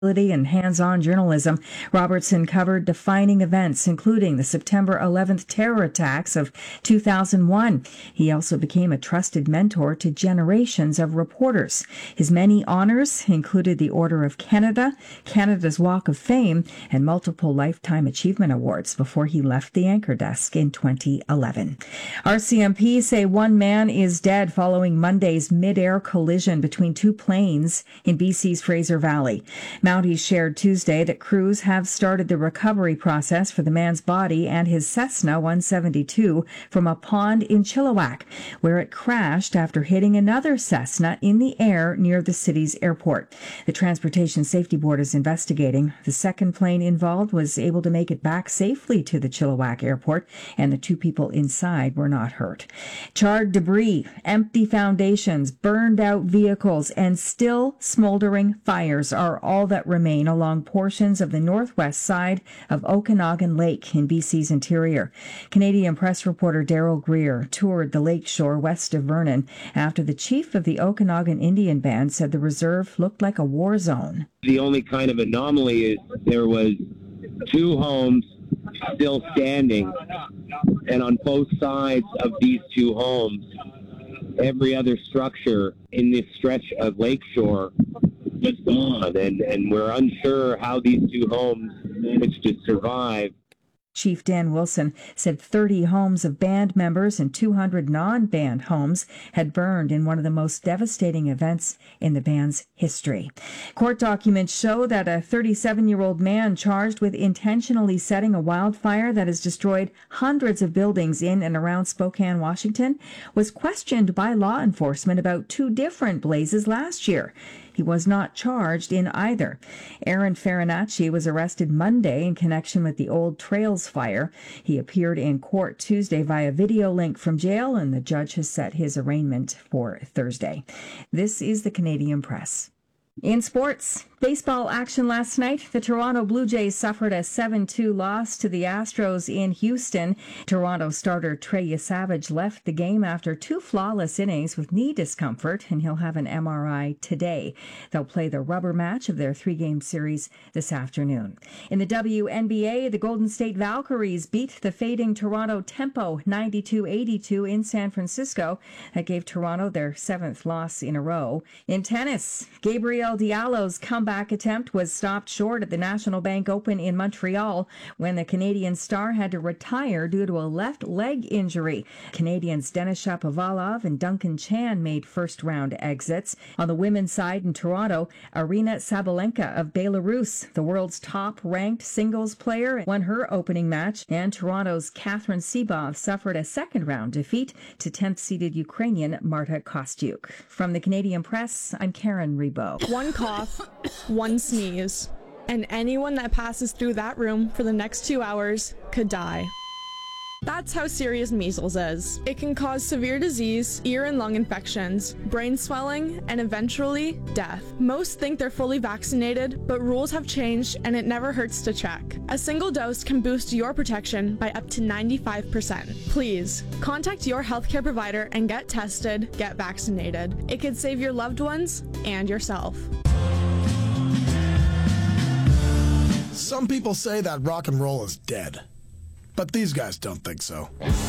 and hands-on journalism, Robertson covered defining events, including the September 11th terror attacks of 2001. He also became a trusted mentor to generations of reporters. His many honors included the Order of Canada, Canada's Walk of Fame, and multiple Lifetime Achievement Awards before he left the anchor desk in 2011. RCMP say one man is dead following Monday's mid-air collision between two planes in BC's Fraser Valley. Mounties shared Tuesday that crews have started the recovery process for the man's body and his Cessna 172 from a pond in Chilliwack, where it crashed after hitting another Cessna in the air near the city's airport. The Transportation Safety Board is investigating. The second plane involved was able to make it back safely to the Chilliwack airport, and the two people inside were not hurt. Charred debris, empty foundations, burned out vehicles, and still smoldering fires are all that remain along portions of the northwest side of Okanagan Lake in BC's interior. Canadian Press reporter Daryl Greer toured the lake shore west of Vernon after the chief of the Okanagan Indian Band said the reserve looked like a war zone. The only kind of anomaly is there was two homes still standing, and on both sides of these two homes, every other structure in this stretch of lakeshore was gone, and we're unsure how these two homes managed to survive. Chief Dan Wilson said 30 homes of band members and 200 non-band homes had burned in one of the most devastating events in the band's history. Court documents show that a 37-year-old man charged with intentionally setting a wildfire that has destroyed hundreds of buildings in and around Spokane, Washington, was questioned by law enforcement about two different blazes last year. He was not charged in either. Aaron Farinacci was arrested Monday in connection with the Old Trails fire. He appeared in court Tuesday via video link from jail, and the judge has set his arraignment for Thursday. This is the Canadian Press. In sports, baseball action last night. The Toronto Blue Jays suffered a 7-2 loss to the Astros in Houston. Toronto starter Trey Savage left the game after two flawless innings with knee discomfort, and he'll have an MRI today. They'll play the rubber match of their three-game series this afternoon. In the WNBA, the Golden State Valkyries beat the fading Toronto Tempo 92-82 in San Francisco. That gave Toronto their seventh loss in a row. In tennis, Gabriel Diallo's comeback attempt was stopped short at the National Bank Open in Montreal when the Canadian star had to retire due to a left leg injury. Canadians Denis Shapovalov and Duncan Chan made first-round exits. On the women's side in Toronto, Aryna Sabalenka of Belarus, the world's top-ranked singles player, won her opening match, and Toronto's Catherine Sebov suffered a second-round defeat to 10th-seeded Ukrainian Marta Kostyuk. From the Canadian Press, I'm Karen Rebo. One cough, one sneeze, and anyone that passes through that room for the next 2 hours could die. That's how serious measles is. It can cause severe disease, ear and lung infections, brain swelling, and eventually death. Most think they're fully vaccinated, but rules have changed and it never hurts to check. A single dose can boost your protection by up to 95%. Please, contact your healthcare provider and get tested, get vaccinated. It could save your loved ones and yourself. Some people say that rock and roll is dead. But these guys don't think so.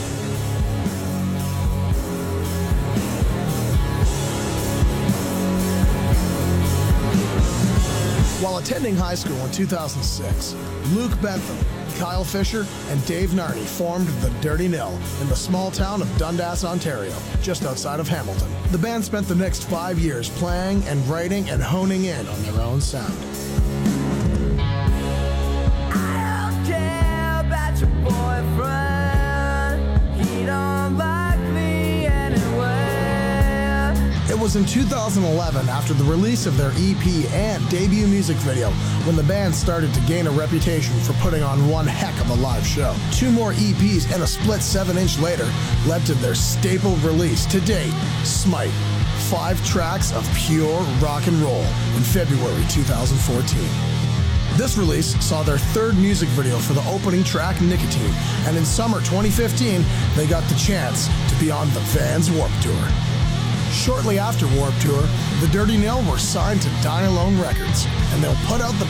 While attending high school in 2006, Luke Bentham, Kyle Fisher, and Dave Narney formed the Dirty Nil in the small town of Dundas, Ontario, just outside of Hamilton. The band spent the next 5 years playing and writing and honing in on their own sound. It was in 2011, after the release of their EP and debut music video, when the band started to gain a reputation for putting on one heck of a live show. 2 more EPs and a split 7-inch later led to their staple release to date, Smite. 5 tracks of pure rock and roll in February 2014. This release saw their 3rd music video for the opening track, Nicotine, and in summer 2015, they got the chance to be on the Vans Warped Tour. Shortly after Warped Tour, the Dirty Nil were signed to Dine Alone Records, and they'll put out the